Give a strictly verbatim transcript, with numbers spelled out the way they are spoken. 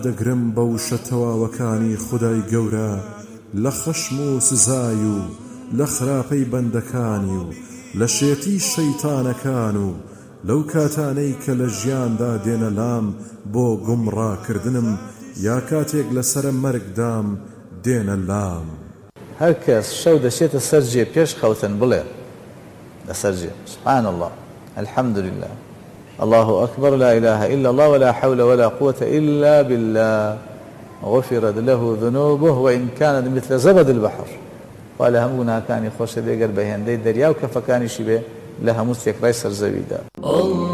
دەگرم بە وشە تەواوەکانی خودای گەورە لە خەشم و سزای و لە خراپەی بەندەکانی و لە شێتی شەیتانەکان و لەو کاتانەی کە لە ژیاندا دێنە لام بۆ گومڕاکردنم یا کاتێک لەسرە مەرگدام دێنە لام. هەر کەس شەو دەچێتە سەر جێ پێش خەوتن بڵێ لەسەر جێ سبحان الله الحمد لله الله أكبر لا إله إلا الله ولا حول ولا قوة إلا بالله غفرت له ذنوبه وإن كانت مثل زبد البحر قال همونا كان يخش بيقر بهندي دريا وكفكاني شبه لها مستيق ريسر زويدا.